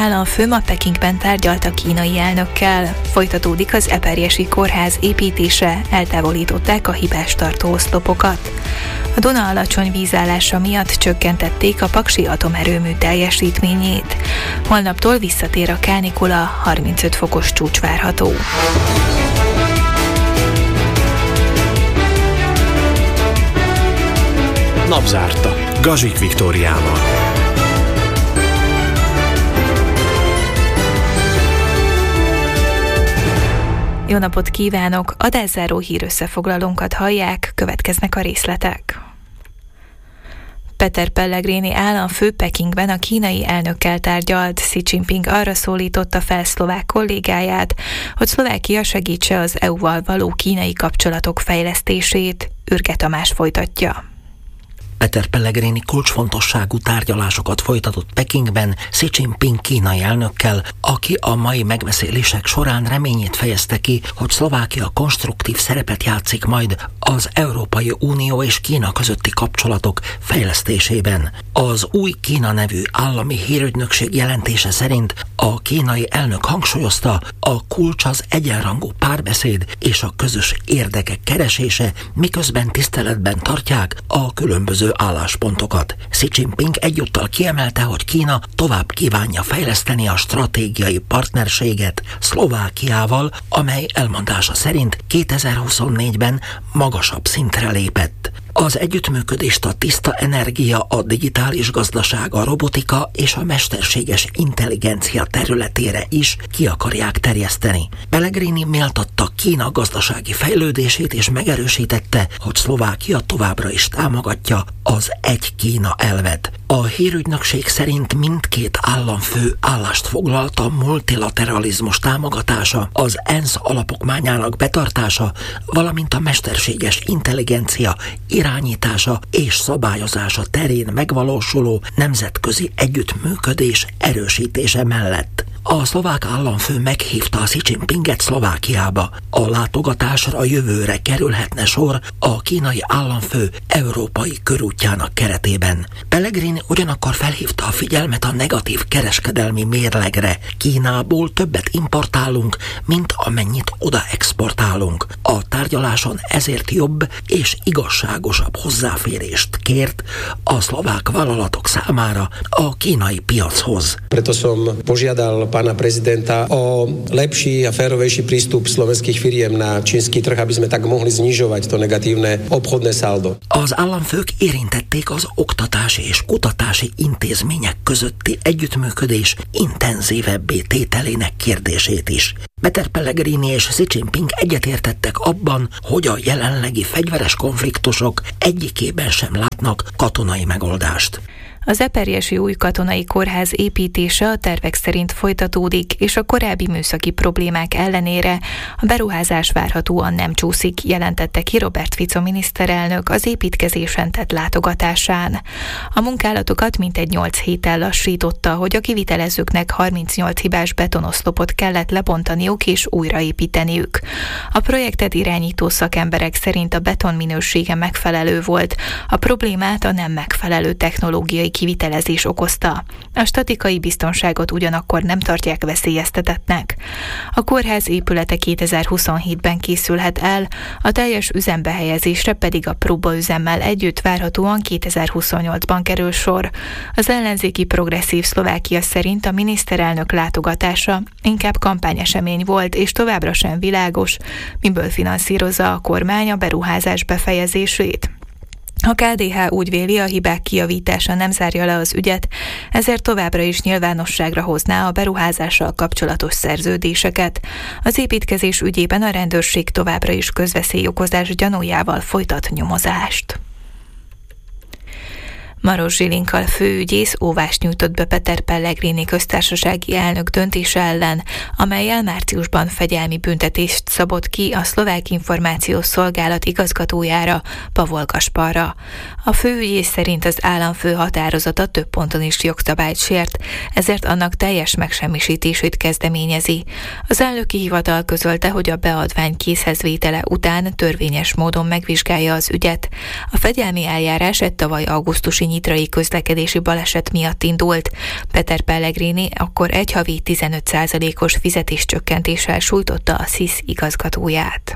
Államfő ma Pekingben tárgyalt a kínai elnökkel. Folytatódik az Eperjesi kórház építése, eltávolították a hibás tartóoszlopokat. A Duna alacsony vízállása miatt csökkentették a paksi atomerőmű teljesítményét. Holnaptól visszatér a kánikula, 35 fokos csúcs várható. Napzárta. Gazsik Viktóriával. Jó napot kívánok! Adászáró hírösszefoglalónkat hallják, következnek a részletek. Peter Pellegrini államfő Pekingben a kínai elnökkel tárgyalt. Xi Jinping arra szólította fel szlovák kollégáját, hogy Szlovákia segítse az EU-val való kínai kapcsolatok fejlesztését. Ürge Tamás folytatja. Peter Pellegrini kulcsfontosságú tárgyalásokat folytatott Pekingben Xi Jinping kínai elnökkel, aki a mai megbeszélések során reményét fejezte ki, hogy Szlovákia konstruktív szerepet játszik majd az Európai Unió és Kína közötti kapcsolatok fejlesztésében. Az új Kína nevű állami hírügynökség jelentése szerint a kínai elnök hangsúlyozta, a kulcs az egyenrangú párbeszéd és a közös érdekek keresése, miközben tiszteletben tartják a különböző álláspontokat. Xi Jinping egyúttal kiemelte, hogy Kína tovább kívánja fejleszteni a stratégiai partnerséget Szlovákiával, amely elmondása szerint 2024-ben magasabb szintre lépett. Az együttműködést a tiszta energia, a digitális gazdaság, a robotika és a mesterséges intelligencia területére is ki akarják terjeszteni. Pellegrini méltatta Kína gazdasági fejlődését és megerősítette, hogy Szlovákia továbbra is támogatja az egy Kína elvet. A hírügynökség szerint mindkét államfő állást foglalt a multilateralizmus támogatása, az ENSZ alapokmányának betartása, valamint a mesterséges intelligencia irányítása és szabályozása terén megvalósuló nemzetközi együttműködés erősítése mellett. A szlovák államfő meghívta Xi Jinpinget Szlovákiába. A látogatásra jövőre kerülhetne sor a kínai államfő európai körútjának keretében. Pellegrini ugyanakkor felhívta a figyelmet a negatív kereskedelmi mérlegre. Kínából többet importálunk, mint amennyit oda exportálunk. A tárgyaláson ezért jobb és igazságosabb hozzáférést kért a szlovák vállalatok számára a kínai piachoz. Preto som požiadal pána prezidenta o lepší a férovejší prístup slovenských firiem na čínsky trh, aby sme tak mohli znižovať to negatívne obchodné saldo. Az államfők érintették az oktatási és kutatási intézmények közötti együttműködés intenzívebbé tételének kérdését is. Peter Pellegrini és Xi Jinping egyetértettek abban, hogy a jelenlegi fegyveres konfliktusok egyikében sem látnak katonai megoldást. Az Eperjesi új katonai kórház építése a tervek szerint folytatódik, és a korábbi műszaki problémák ellenére a beruházás várhatóan nem csúszik, jelentette ki Robert Fico miniszterelnök az építkezésen tett látogatásán. A munkálatokat mintegy 8 héttel lassította, hogy a kivitelezőknek 38 hibás betonoszlopot kellett lebontaniuk és újraépíteniük. A projektet irányító szakemberek szerint a beton minősége megfelelő volt, a problémát a nem megfelelő technológiai kivitelezés okozta. A statikai biztonságot ugyanakkor nem tartják veszélyeztetettnek. A kórház épülete 2027-ben készülhet el, a teljes üzembe helyezésre pedig a próbaüzemmel együtt várhatóan 2028-ban kerül sor. Az ellenzéki Progresszív Szlovákia szerint a miniszterelnök látogatása inkább kampányesemény volt, és továbbra sem világos, miből finanszírozza a kormány a beruházás befejezését. A KDH úgy véli, a hibák kijavítása nem zárja le az ügyet, ezért továbbra is nyilvánosságra hozná a beruházással kapcsolatos szerződéseket. Az építkezés ügyében a rendőrség továbbra is közveszélyokozás gyanújával folytat nyomozást. Maros Zsilinka főügyész óvást nyújtott be Peter Pellegrini köztársasági elnök döntése ellen, amellyel márciusban fegyelmi büntetést szabott ki a Szlovák Információs Szolgálat igazgatójára, Pavol Gasparra. A főügyész szerint az államfő határozata több ponton is jogszabályt sért, ezért annak teljes megsemmisítését kezdeményezi. Az elnöki hivatal közölte, hogy a beadvány készhezvétele után törvényes módon megvizsgálja az ügyet. A fegyelmi eljárás egy tavaly augusztusi nyitrai közlekedési baleset miatt indult. Peter Pellegrini akkor egy havi 15%-os fizetéscsökkentéssel sújtotta a SZISZ igazgatóját.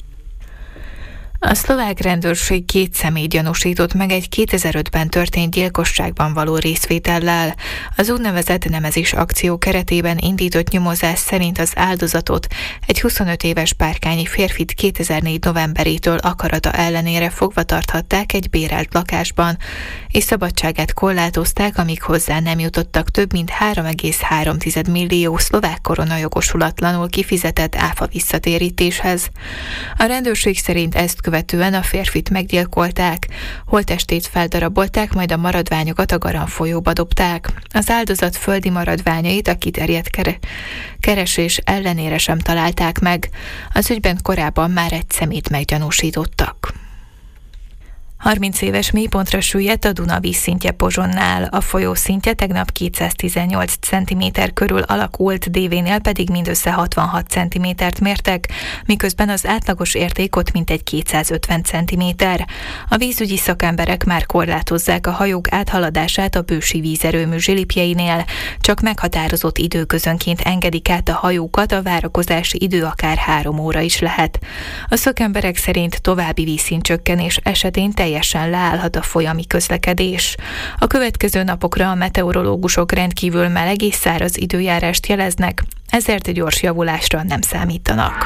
A szlovák rendőrség 2 személyt gyanúsított meg egy 2005-ben történt gyilkosságban való részvétellel. Az úgynevezett Nemezis akció keretében indított nyomozás szerint az áldozatot, egy 25 éves párkányi férfit 2004 novemberétől akarata ellenére fogva tarthatták egy bérelt lakásban, és szabadságát korlátozták, amíg hozzá nem jutottak több mint 3,3 millió szlovák korona jogosulatlanul kifizetett áfa visszatérítéshez. A rendőrség szerint ezt követően a férfit meggyilkolták, holttestét feldarabolták, majd a maradványokat a Garan folyóba dobták. Az áldozat földi maradványait a kiterjedt keresés ellenére sem találták meg. Az ügyben korábban már egy személyt meggyanúsítottak. 30 éves mélypontra süllyedt a Duna vízszintje Pozsonnál. A folyó szintje tegnap 218 cm körül alakult, dévénél pedig mindössze 66 cm-t mértek, miközben az átlagos érték ott mintegy 250 cm. A vízügyi szakemberek már korlátozzák a hajók áthaladását a bősi vízerőmű zsilipjeinél, csak meghatározott időközönként engedik át a hajókat, a várakozási idő akár 3 óra is lehet. A szakemberek szerint további vízszintcsökkenés esetén teljesen leállhat a folyami közlekedés. A következő napokra a meteorológusok rendkívül meleg és száraz időjárást jeleznek, ezért egy gyors javulásra nem számítanak.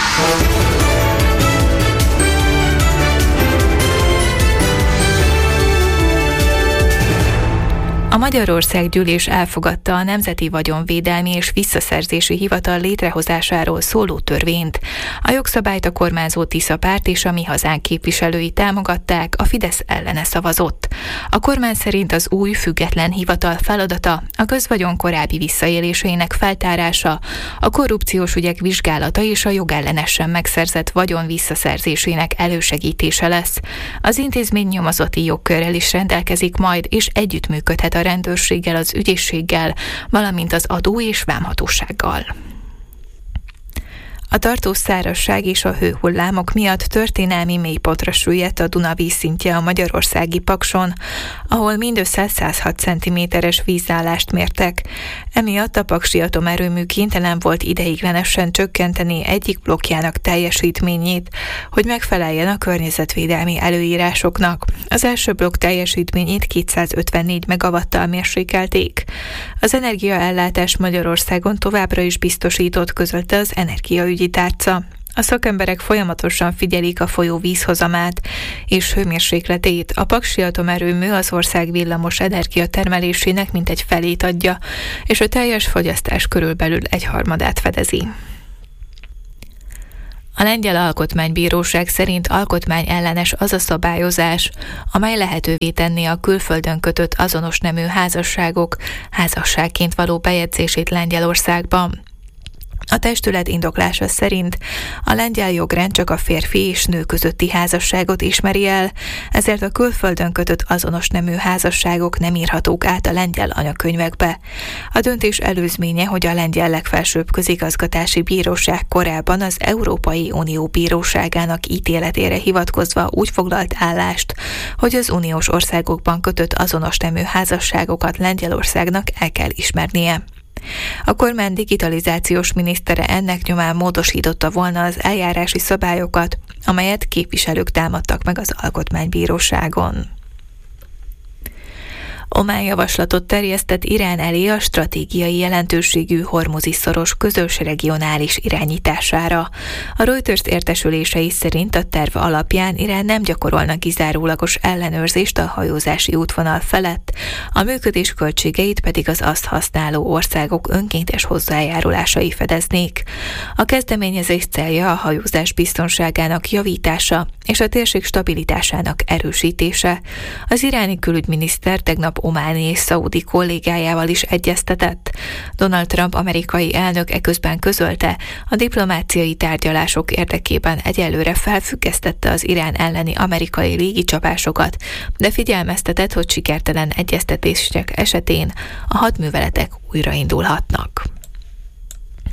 A Magyarországgyűlés elfogadta a Nemzeti Vagyonvédelmi és Visszaszerzési Hivatal létrehozásáról szóló törvényt. A jogszabályt a kormányzó Tisza párt és a Mi Hazánk képviselői támogatták, a Fidesz ellene szavazott. A kormány szerint az új független hivatal feladata a közvagyon korábbi visszaéléseinek feltárása, a korrupciós ügyek vizsgálata és a jogellenesen megszerzett vagyon visszaszerzésének elősegítése lesz. Az intézmény nyomozati jogkörrel is rendelkezik majd, és együttműködhet a rendőrséggel, az ügyészséggel, valamint az adó- és vámhatósággal. A tartós szárazság és a hőhullámok miatt történelmi mélypontra süllyedt a Duna vízszintje a magyarországi Pakson, ahol mindössze 106 cm-es vízállást mértek. Emiatt a paksi atomerőmű kénytelen volt ideiglenesen csökkenteni egyik blokkjának teljesítményét, hogy megfeleljen a környezetvédelmi előírásoknak. Az első blokk teljesítményét 254 megawattal mérsékelték. Az energiaellátás Magyarországon továbbra is biztosított, közölte az energiaügyi tárca. A szakemberek folyamatosan figyelik a folyó vízhozamát és hőmérsékletét. A paksi atomerőmű az ország villamos energiatermelésének mintegy felét adja, és a teljes fogyasztás körülbelül 1/3 fedezi. A lengyel alkotmánybíróság szerint alkotmányellenes az a szabályozás, amely lehetővé tenné a külföldön kötött azonos nemű házasságok házasságként való bejegyzését Lengyelországban. A testület indoklása szerint a lengyel jogrend csak a férfi és nő közötti házasságot ismeri el, ezért a külföldön kötött azonos nemű házasságok nem írhatók át a lengyel anyakönyvekbe. A döntés előzménye, hogy a lengyel legfelsőbb közigazgatási bíróság korábban az Európai Unió bíróságának ítéletére hivatkozva úgy foglalt állást, hogy az uniós országokban kötött azonos nemű házasságokat Lengyelországnak el kell ismernie. A kormány digitalizációs minisztere ennek nyomán módosította volna az eljárási szabályokat, amelyet képviselők támadtak meg az alkotmánybíróságon. Omán javaslatot terjesztett Irán elé a stratégiai jelentőségű Hormuzi-szoros közös regionális irányítására. A Reuters értesülései szerint a terv alapján Irán nem gyakorolna kizárólagos ellenőrzést a hajózási útvonal felett, a működés költségeit pedig az azt használó országok önkéntes hozzájárulásai fedeznék. A kezdeményezés célja a hajózás biztonságának javítása és a térség stabilitásának erősítése. Az iráni külügyminiszter tegnap ománi és szaudi kollégájával is egyeztetett. Donald Trump amerikai elnök eközben közölte, a diplomáciai tárgyalások érdekében egyelőre felfüggesztette az Irán elleni amerikai légicsapásokat, de figyelmeztetett, hogy sikertelen egyeztetések esetén a hadműveletek újraindulhatnak.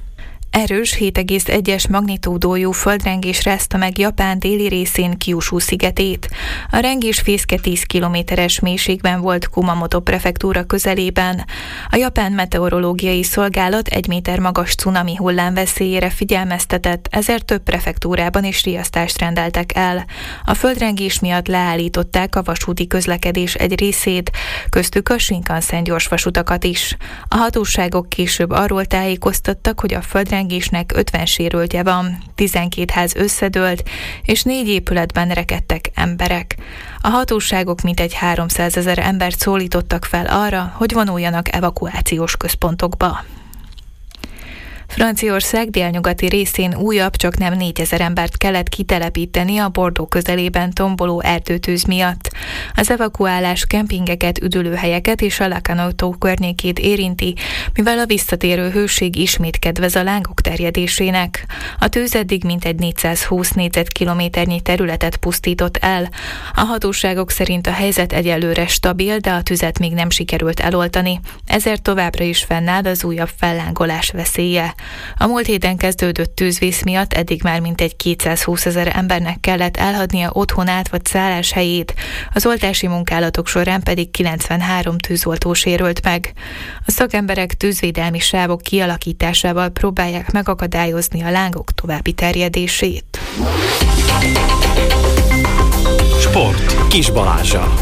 Erős 7,1-es magnitódójú földrengés rázta meg Japán déli részén Kyushu szigetét. A rengés fészke 10 kilométeres mélységben volt Kumamoto prefektúra közelében. A japán meteorológiai szolgálat 1 méter magas cunami hullám veszélyére figyelmeztetett, ezért több prefektúrában is riasztást rendeltek el. A földrengés miatt leállították a vasúti közlekedés egy részét, köztük a Shinkansen gyorsvasutakat is. A hatóságok később arról tájékoztattak, hogy a földrengésnek 50 sérültje van, 12 ház összedőlt, és 4 épületben rekedtek emberek. A hatóságok mintegy 300 000 embert szólítottak fel arra, hogy vonuljanak evakuációs központokba. Franciaország délnyugati részén újabb, csaknem 4000 embert kellett kitelepíteni a Bordeaux közelében tomboló erdőtűz miatt. Az evakuálás kempingeket, üdülőhelyeket és a Lacanau-tó környékét érinti, mivel a visszatérő hőség ismét kedvez a lángok terjedésének. A tűz eddig mintegy 420 négyzetkilométernyi területet pusztított el. A hatóságok szerint a helyzet egyelőre stabil, de a tüzet még nem sikerült eloltani, ezért továbbra is fennáll az újabb fellángolás veszélye. A múlt héten kezdődött tűzvész miatt eddig már mintegy 220 000 embernek kellett elhagynia otthonát vagy szálláshelyét, az oltási munkálatok során pedig 93 tűzoltó sérült meg. A szakemberek tűzvédelmi sávok kialakításával próbálják megakadályozni a lángok további terjedését. Sport. Kis Balázsa.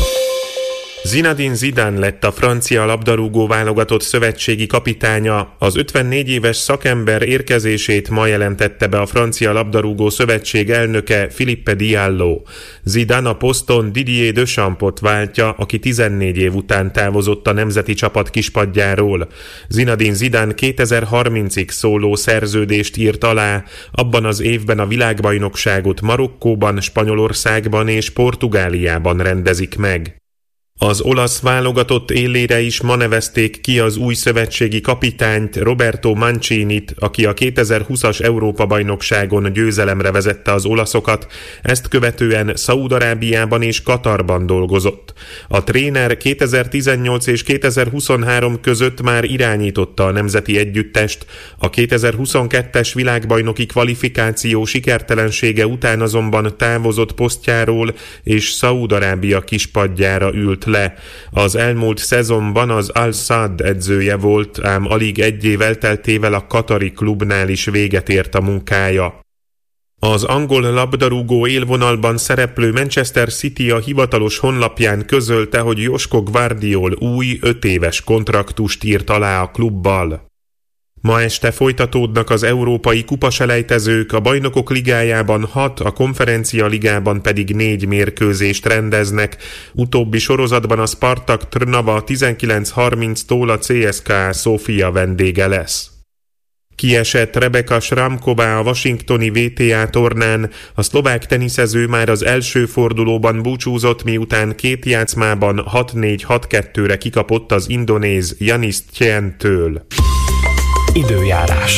Zinedine Zidane lett a francia labdarúgó válogatott szövetségi kapitánya. Az 54 éves szakember érkezését ma jelentette be a francia labdarúgó szövetség elnöke Philippe Diallo. Zidane a poszton Didier Deschampsot váltja, aki 14 év után távozott a nemzeti csapat kispadjáról. Zinedine Zidane 2030-ig szóló szerződést írt alá, abban az évben a világbajnokságot Marokkóban, Spanyolországban és Portugáliában rendezik meg. Az olasz válogatott élére is ma nevezték ki az új szövetségi kapitányt, Roberto Mancinit, aki a 2020-as Európa-bajnokságon győzelemre vezette az olaszokat, ezt követően Szaúd-Arábiában és Katarban dolgozott. A tréner 2018 és 2023 között már irányította a nemzeti együttest, a 2022-es világbajnoki kvalifikáció sikertelensége után azonban távozott posztjáról és Szaúd-Arábia kispadjára ült le. Az elmúlt szezonban az Al-Sadd edzője volt, ám alig egy év elteltével a katari klubnál is véget ért a munkája. Az angol labdarúgó élvonalban szereplő Manchester City a hivatalos honlapján közölte, hogy Josko Gvardiol új 5 éves kontraktust írt alá a klubbal. Ma este folytatódnak az európai kupaselejtezők, a Bajnokok Ligájában 6, a Konferencia Ligában pedig 4 mérkőzést rendeznek. Utóbbi sorozatban a Spartak Trnava 19:30-tól a CSKA Sofia vendége lesz. Kiesett Rebeka Šramková a washingtoni WTA tornán, a szlovák teniszező már az első fordulóban búcsúzott, miután 2 játszmában 6-4-6-2-re kikapott az indonéz Yanis Tjén-től. Időjárás.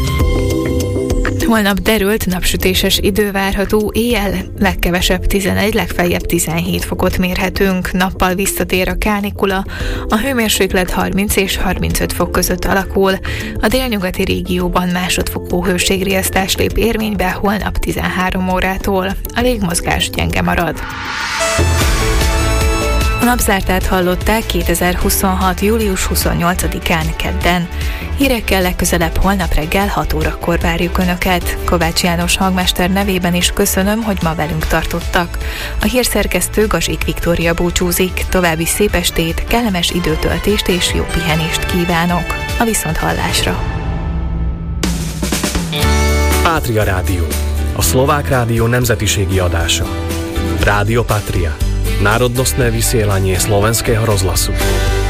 Holnap derült, napsütéses idő várható, éjjel legkevesebb 11, legfeljebb 17 fokot mérhetünk, nappal visszatér a kánikula, a hőmérséklet 30 és 35 fok között alakul, a délnyugati régióban másodfokú hőségriasztás lép érvénybe holnap 13 órától, a légmozgás gyenge marad. A napzártát hallották 2026. július 28-án kedden. Hírekkel legközelebb holnap reggel 6 órakor várjuk Önöket. Kovács János hangmester nevében is köszönöm, hogy ma velünk tartottak. A hírszerkesztő Gazsik Viktória búcsúzik. További szép estét, kellemes időtöltést és jó pihenést kívánok. A viszonthallásra. Pátria Rádió. A szlovák rádió nemzetiségi adása. Rádio Patria. Národnostné vysielanie slovenského rozhlasu.